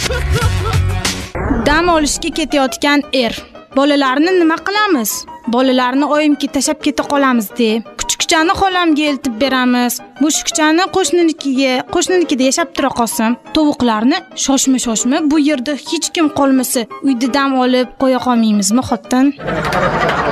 Dam olishga ketayotgan Bolalarni nima qilamiz? Bolalarni oyimga tashab keta qolamiz deb, kuchukchani xolamga eltib beramiz. Mushukchani qo'shninikida yashab tura qolsin. Tovuqlarni shoshma bu yerda hech kim qolmasa, uyda dam olib qo'ya qolmaymizmi, xotin?